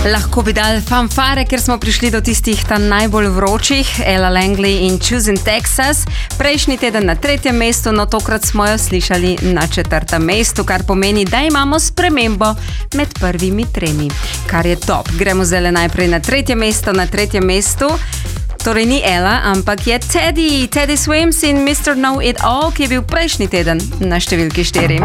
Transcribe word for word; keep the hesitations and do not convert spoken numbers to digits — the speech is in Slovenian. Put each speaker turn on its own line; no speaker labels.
Lahko bi dali fanfare, ker smo prišli do tistih tam najbolj vročih, Ella Langley in Choosing Texas. Prejšnji teden na tretjem mestu, no tokrat smo jo slišali na četrtem mestu, kar pomeni, da imamo spremembo med prvimi tremi, kar je top. Gremo zdaj najprej na tretje mesto, na tretjem mestu. Torej ni Ella, ampak je Teddy, Teddy Swims in mister Know It All, ki je bil prejšnji teden na številki štiri.